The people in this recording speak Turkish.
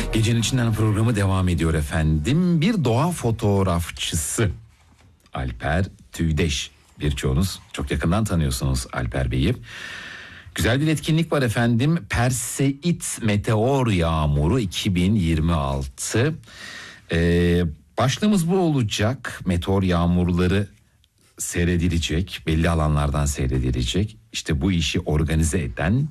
Gecenin içinden programı devam ediyor efendim. Bir doğa fotoğrafçısı Alper Tüydeş. Birçoğunuz çok yakından tanıyorsunuz Alper Bey'i. Güzel bir etkinlik var efendim. Perseit Meteor Yağmuru 2026. Başlığımız bu olacak. Meteor yağmurları seyredilecek. Belli alanlardan seyredilecek. İşte bu işi organize eden